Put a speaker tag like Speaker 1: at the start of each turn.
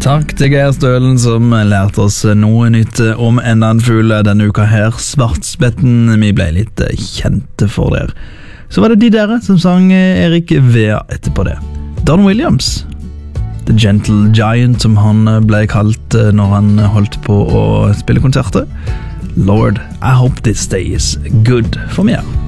Speaker 1: Takk til Geir Stølen som lærte oss noe nytt om enda en fugl denne uka her, svartspetten. Vi ble litt kjente for det. Så var det de dere som sang Erik Vea etterpå det. Don Williams, The Gentle Giant som han ble kalt når han holdt på å spille konserter. Lord, I hope this day is good for meg.